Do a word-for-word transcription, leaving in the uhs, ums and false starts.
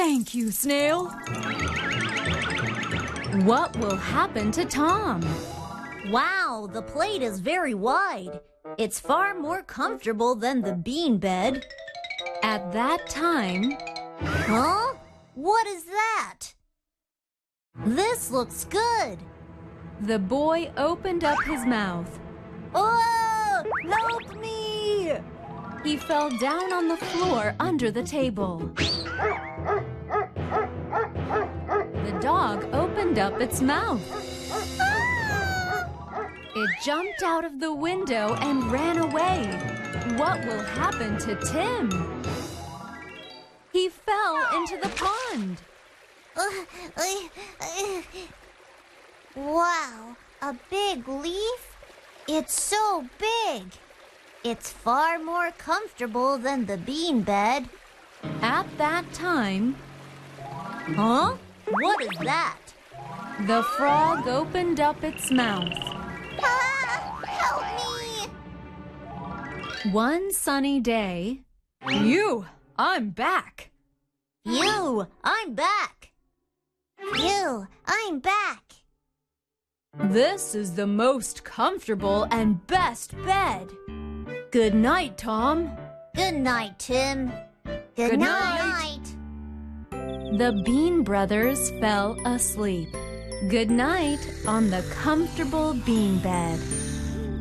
Thank you, Snail. What will happen to Tom? Wow, the plate is very wide. It's far more comfortable than the bean bed. At that time, Huh? What is that? This looks good. the boy opened up his mouth. Oh, help me! He fell down on the floor under the table. The dog opened up its mouth. It jumped out of the window and ran away. What will happen to Tim? He fell into the pond. Wow, a big leaf? It's so big. It's far more comfortable than the bean bed. At that time, Huh? What is that? the frog opened up its mouth. Ah, help me! One sunny day, you, I'm back. You, I'm back. You, I'm back. This is the most comfortable and best bed. Good night, Tom. Good night, Tim. Good, Good night. night. The Bean Brothers fell asleep. Good night on the comfortable bean bed.